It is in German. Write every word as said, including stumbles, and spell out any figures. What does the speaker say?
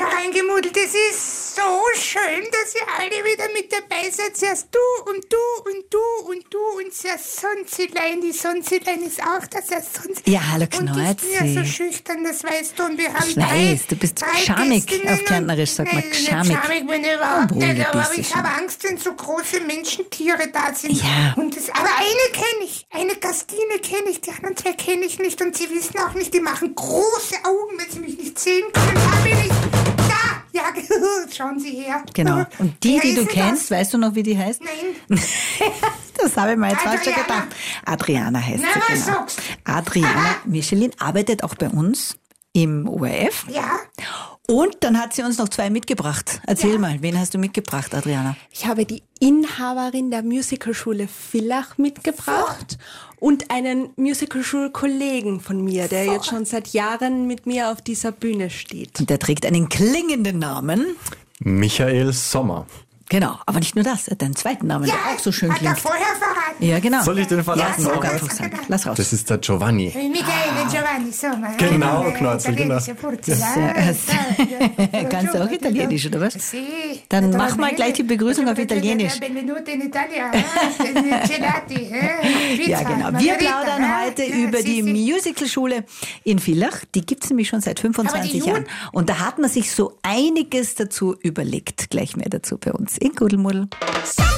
hereingemudelt. Es ist so schön, dass ihr alle wieder mit dabei seid. Zuerst du und du und du und du und das Sonnzilein. Die Sonnzilein ist auch das Sonnzilein. Ja, hallo Knorzi. Und ich bin ja so schüchtern, das weißt du. Und wir haben Ich drei, weiß, du bist drei schamig Gästinnen auf Kärntnerisch, sagt man, nein, schamig. Nicht schamig bin ich überhaupt Obwohl, nicht, du aber bist ich schon. habe Angst, wenn so große Menschentiere da sind. Ja. Und das, aber eine kenne ich, eine Gastine kenne ich, die anderen zwei kenne ich nicht. Und sie wissen auch nicht, die machen große Augen, wenn sie mich nicht sehen können. Da bin ich, da, ja, schauen Sie her. Genau. Und die, Wer die ist du denn kennst, das? weißt du noch, wie die heißt? Nein. Das habe ich mir jetzt fast schon Adriana. gedacht. Adriana heißt Na, sie, was genau. sagst du? Adriana Michelin arbeitet auch bei uns im O R F. Ja. Und dann hat sie uns noch zwei mitgebracht. Erzähl Ja. mal, wen hast du mitgebracht, Adriana? Ich habe die Inhaberin der Musicalschule Villach mitgebracht und einen Musicalschulkollegen von mir, der jetzt schon seit Jahren mit mir auf dieser Bühne steht. Und der trägt einen klingenden Namen. Michael Sommer. Genau, aber nicht nur das, er hat einen zweiten Namen, Ja, der auch so schön hat er klingt. vorher verraten. Ja, genau. Soll ich den Ja, verraten? sag Okay. einfach sagen. Lass raus. Das ist der Giovanni. Michael Giovanni Sommer. Genau, Äh, Knörzel, genau. italienische Wurzel. Das, äh, Kannst du auch Italienisch, oder was? Sì. Dann Da mach va mal bene. gleich die Begrüßung auf Italienisch. Benvenuto in Italia. eh? Gelati, eh? Pizza, Ja, genau. Wir Margherita, plaudern eh? heute Ja, über sì, die sì. Musicalschule in Villach. Die gibt's nämlich schon seit fünfundzwanzig Aber die Jahren. Und da hat man sich so einiges dazu überlegt. Gleich mehr dazu bei uns in Gudelmuddel.